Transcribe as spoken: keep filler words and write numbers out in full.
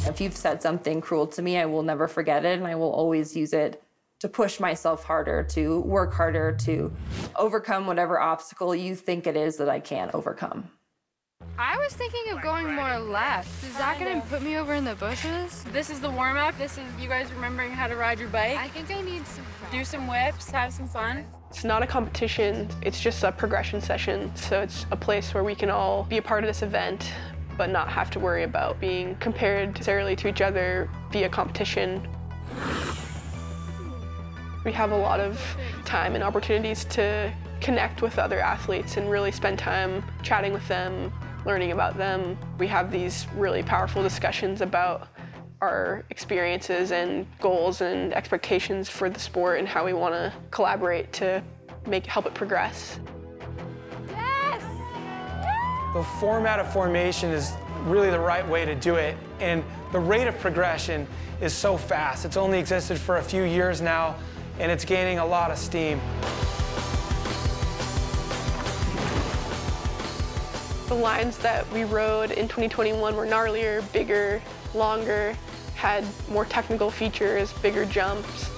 If you've said something cruel to me, I will never forget it, and I will always use it to push myself harder, to work harder, to overcome whatever obstacle you think it is that I can't overcome. I was thinking of going more left. Is that going to put me over in the bushes? This is the warm-up. This is you guys remembering how to ride your bike. I think I need some fun. Do some whips, have some fun. It's not a competition, it's just a progression session. So it's a place where we can all be a part of this event, but not have to worry about being compared necessarily to each other via competition. We have a lot of time and opportunities to connect with other athletes and really spend time chatting with them, learning about them. We have these really powerful discussions about our experiences and goals and expectations for the sport and how we want to collaborate to make help it progress. Yes! The format of formation is really the right way to do it, and the rate of progression is so fast. It's only existed for a few years now, and it's gaining a lot of steam. The lines that we rode in twenty twenty-one were gnarlier, bigger, longer, had more technical features, bigger jumps.